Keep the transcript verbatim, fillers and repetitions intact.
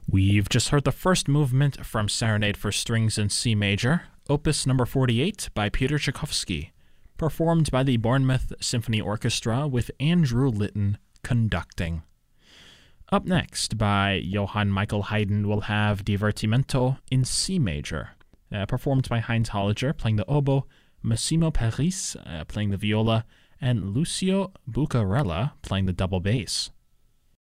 We've just heard the first movement from Serenade for Strings in C Major, Opus number forty-eight by Peter Tchaikovsky, performed by the Bournemouth Symphony Orchestra with Andrew Litton conducting. Up next, by Johann Michael Haydn, we'll have Divertimento in C Major, uh, performed by Heinz Holliger playing the oboe, Massimo Paris uh, playing the viola, and Lucio Bucarella playing the double bass.